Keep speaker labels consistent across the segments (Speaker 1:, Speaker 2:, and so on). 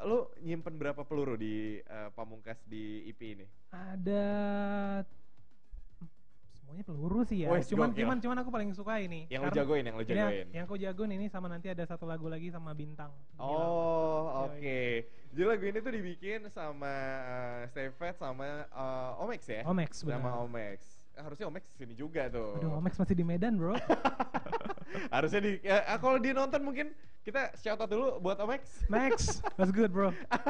Speaker 1: lu nyimpen berapa peluru di Pamungkas di EP ini?
Speaker 2: Ada semuanya peluru sih ya.
Speaker 1: Wes
Speaker 2: Cuman
Speaker 1: gokil.
Speaker 2: cuman aku paling suka ini.
Speaker 1: Yang lu
Speaker 2: Karena
Speaker 1: jagoin, yang lu jagoin.
Speaker 2: yang aku jagoin ini sama nanti ada satu lagu lagi sama Bintang. Gila.
Speaker 1: Oh, oke.
Speaker 2: Yoi.
Speaker 1: Jadi lagu ini tuh dibikin sama Stay Fat sama Omex ya?
Speaker 2: Omex,
Speaker 1: Sama
Speaker 2: benar.
Speaker 1: Omex. Harusnya Omex sini juga tuh.
Speaker 2: Aduh, Omex masih di Medan, bro.
Speaker 1: Harusnya kalau dia nonton mungkin kita shout out dulu buat Omex.
Speaker 2: Max, that's good, bro.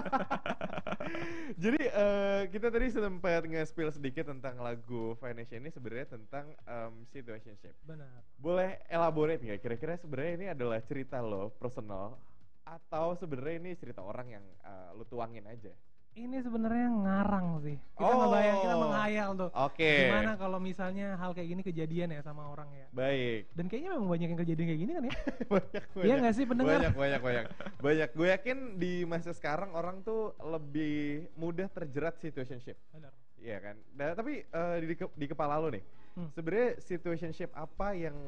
Speaker 1: Jadi kita tadi sempat nge-spill sedikit tentang lagu Vanish ini sebenarnya tentang situationship.
Speaker 2: Benar.
Speaker 1: Boleh elaborate nggak? Kira-kira sebenarnya ini adalah cerita lo personal atau sebenarnya ini cerita orang yang lo tuangin aja?
Speaker 2: Ini sebenarnya ngarang sih. Kita
Speaker 1: Oh,
Speaker 2: ngebayang, kita menghayal tuh.
Speaker 1: Oke.
Speaker 2: Gimana kalau misalnya hal kayak gini kejadian ya sama orang ya.
Speaker 1: Baik.
Speaker 2: Dan kayaknya memang banyak yang kejadian kayak gini kan ya.
Speaker 1: Banyak.
Speaker 2: Iya nggak sih pendengar?
Speaker 1: Banyak. Gue yakin di masa sekarang orang tuh lebih mudah terjerat situationship.
Speaker 2: Benar.
Speaker 1: Iya kan. Nah, tapi di kepala lo nih, sebenarnya situationship apa yang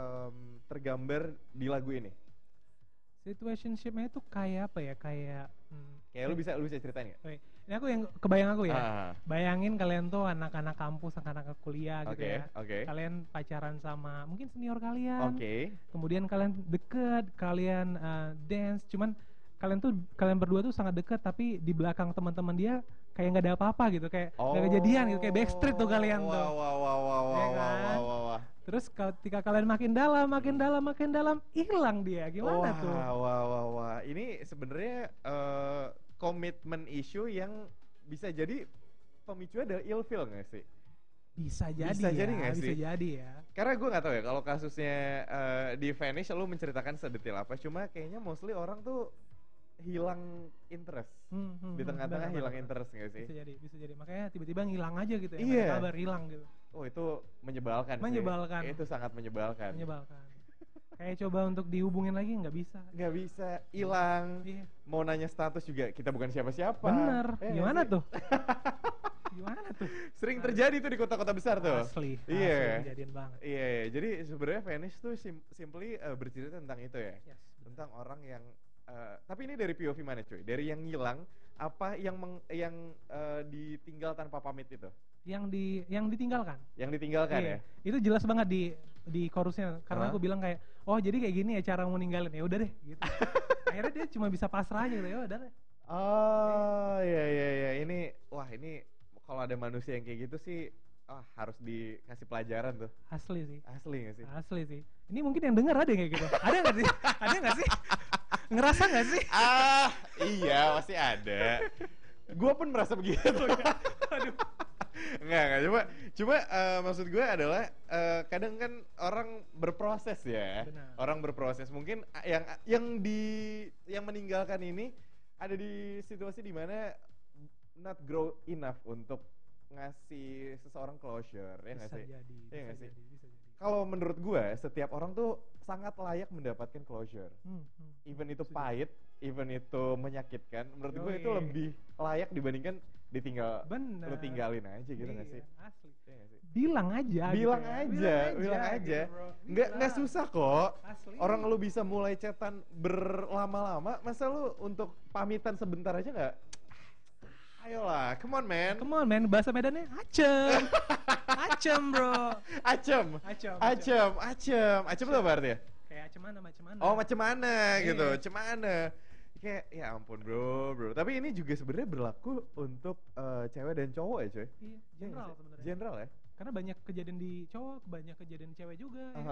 Speaker 1: tergambar di lagu ini?
Speaker 2: Situationship-nya itu kayak apa ya? Kayak
Speaker 1: Kayak lu bisa ceritain nggak?
Speaker 2: oke. Ini aku yang kebayang aku ya.
Speaker 1: Ah.
Speaker 2: Bayangin kalian tuh anak-anak kampus, anak-anak kuliah gitu
Speaker 1: Oke,
Speaker 2: ya.
Speaker 1: oke.
Speaker 2: Kalian pacaran sama mungkin senior kalian.
Speaker 1: Oke.
Speaker 2: Kemudian kalian deket, kalian dance, cuman kalian berdua tuh sangat deket tapi di belakang teman-teman dia kayak nggak ada apa-apa gitu, kayak nggak kejadian gitu, kayak backstreet tuh kalian tuh. Ya kan?
Speaker 1: Wah.
Speaker 2: Terus ketika kalian makin dalam, hilang dia. Gimana tuh?
Speaker 1: Wah. Ini sebenarnya komitmen issue yang bisa jadi pemicunya adalah ilfeel nggak sih?
Speaker 2: Bisa jadi
Speaker 1: nggak
Speaker 2: bisa
Speaker 1: sih?
Speaker 2: jadi ya.
Speaker 1: Karena gue nggak tahu ya kalau kasusnya di Vanish lu menceritakan sedetail apa, cuma kayaknya mostly orang tuh hilang interest di tengah-tengah hilang interest nggak sih?
Speaker 2: Bisa jadi. Makanya tiba-tiba ngilang aja gitu ya.
Speaker 1: Iya.
Speaker 2: Nggak ada kabar hilang gitu.
Speaker 1: Oh itu menyebalkan
Speaker 2: Menyebalkan.
Speaker 1: sih. Itu sangat menyebalkan.
Speaker 2: Kayak coba untuk dihubungin lagi nggak bisa.
Speaker 1: Nggak bisa, hilang.
Speaker 2: Iya.
Speaker 1: Mau nanya status juga kita bukan siapa-siapa.
Speaker 2: Bener.
Speaker 1: Ya,
Speaker 2: Gimana
Speaker 1: sih?
Speaker 2: tuh? Gimana tuh?
Speaker 1: Sering terjadi tuh di kota-kota besar tuh.
Speaker 2: Asli
Speaker 1: Iya.
Speaker 2: kejadian banget.
Speaker 1: Iya. Jadi sebenarnya Vanish tuh simply bercerita tentang itu ya.
Speaker 2: Yes, bener.
Speaker 1: Tentang orang yang tapi ini dari POV mana cuy? Dari yang ngilang apa yang ditinggal tanpa pamit itu?
Speaker 2: Yang ditinggalkan.
Speaker 1: Yang ditinggalkan
Speaker 2: Iya.
Speaker 1: ya?
Speaker 2: Itu jelas banget di chorusnya karena
Speaker 1: Hah?
Speaker 2: aku bilang kayak, oh jadi kayak gini ya cara mau ninggalin, ya udah deh gitu. Akhirnya dia cuma bisa pasrah aja gitu, ya udah deh.
Speaker 1: Oh iya. Ini kalau ada manusia yang kayak gitu sih harus dikasih pelajaran tuh.
Speaker 2: Asli sih.
Speaker 1: Asli gak sih?
Speaker 2: Asli sih. Ini mungkin yang denger ada yang kayak gitu. Ada nggak sih? Ada nggak sih? Ngerasa nggak sih?
Speaker 1: Iya pasti ada. Gue pun merasa begitu.
Speaker 2: Aduh.
Speaker 1: Enggak, cuma maksud gue adalah kadang kan orang berproses ya.
Speaker 2: Benar.
Speaker 1: Orang berproses. Mungkin yang meninggalkan ini ada di situasi dimana not grow enough untuk ngasih seseorang closure, ya nggak
Speaker 2: Bisa
Speaker 1: sih?
Speaker 2: jadi.
Speaker 1: Iya nggak sih?
Speaker 2: Bisa jadi.
Speaker 1: Kalau menurut gue, setiap orang tuh sangat layak mendapatkan closure. Even itu pahit, even itu menyakitkan, menurut gue itu lebih layak dibandingkan
Speaker 2: Bener.
Speaker 1: lu tinggalin aja gitu nggak sih?
Speaker 2: Asli.
Speaker 1: Iya nggak sih?
Speaker 2: Bilang aja.
Speaker 1: Bilang
Speaker 2: gitu
Speaker 1: aja,
Speaker 2: ya.
Speaker 1: bilang aja.
Speaker 2: gitu, bro.
Speaker 1: Nggak
Speaker 2: Bilang.
Speaker 1: susah kok.
Speaker 2: Asli.
Speaker 1: Orang lu bisa mulai chatan berlama-lama, masa lu untuk pamitan sebentar aja nggak? Ayolah, come on man.
Speaker 2: Come on man, bahasa Medannya acem. Acem bro.
Speaker 1: Acem. Acem itu apa artinya?
Speaker 2: Kayak macam mana.
Speaker 1: Oh macam mana gitu,
Speaker 2: Iya.
Speaker 1: macam mana? Kayak ya ampun bro. Tapi ini juga sebenarnya berlaku untuk cewek dan cowok ya coy?
Speaker 2: Iya, general sebenarnya.
Speaker 1: General ya?
Speaker 2: Karena banyak kejadian di cowok, banyak kejadian cewek juga. Ya.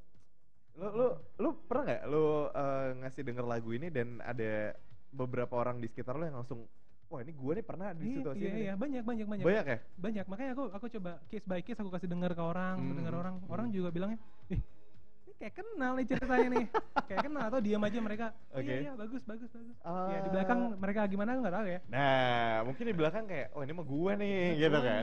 Speaker 1: Lu pernah nggak lu ngasih denger lagu ini dan ada beberapa orang di sekitar lu yang langsung wah ini gue nih pernah di situasi ini.
Speaker 2: Iya, banyak.
Speaker 1: Banyak ya?
Speaker 2: Banyak, makanya aku coba case by case aku kasih dengar ke orang, orang juga bilangnya, ini kayak kenal nih ceritanya nih, kayak kenal atau diam aja mereka, iya bagus. Ya di belakang mereka gimana aku nggak tahu ya.
Speaker 1: Nah mungkin di belakang kayak oh ini mah gue nih gitu kan.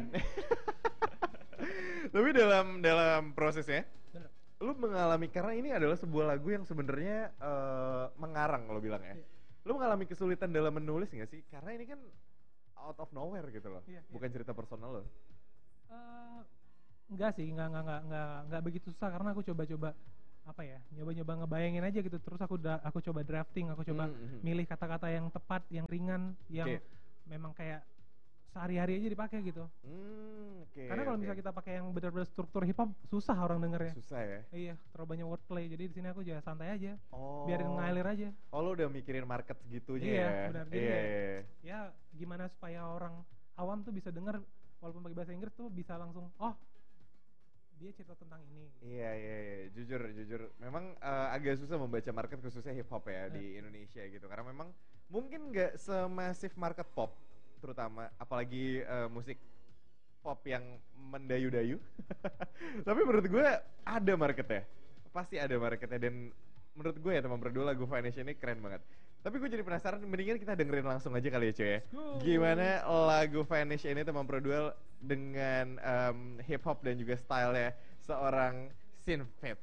Speaker 1: Tapi dalam prosesnya,
Speaker 2: Bener.
Speaker 1: lu mengalami karena ini adalah sebuah lagu yang sebenarnya mengarang lo bilang ya. Lu mengalami kesulitan dalam menulis nggak sih? Karena ini kan out of nowhere gitu loh, bukan cerita personal lo.
Speaker 2: Enggak sih, enggak begitu susah karena aku coba-coba apa ya, nyoba-nyoba ngebayangin aja gitu. Terus aku coba drafting, aku coba milih kata-kata yang tepat, yang ringan, yang memang kayak sehari-hari aja dipakai gitu. Karena kalau misalnya kita pakai yang benar-benar struktur hip hop, susah orang dengernya.
Speaker 1: Susah ya?
Speaker 2: Iya, terlalu banyak wordplay. Jadi di sini aku juga santai aja. Biarin ngalir aja.
Speaker 1: Oh, lo udah mikirin market segitunya
Speaker 2: iya,
Speaker 1: ya?
Speaker 2: Benar. Jadi ya gimana supaya orang awam tuh bisa denger walaupun pakai bahasa Inggris tuh bisa langsung, oh dia cerita tentang ini.
Speaker 1: Iya. Jujur. Memang agak susah membaca market khususnya hip hop ya di Indonesia gitu. Karena memang mungkin nggak semasif market pop, terutama apalagi musik pop yang mendayu-dayu. Tapi menurut gue ada marketnya. Pasti ada marketnya, dan menurut gue ya teman berdua lagu Vanish ini keren banget. Tapi gue jadi penasaran, mendingan kita dengerin langsung aja kali ya cuy ya. Gimana lagu Vanish ini teman berdua dengan hip hop dan juga stylenya seorang Synfat.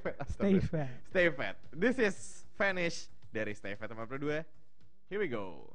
Speaker 1: Stay Fat. This is Vanish dari Stay Fat teman berdua. Here we go.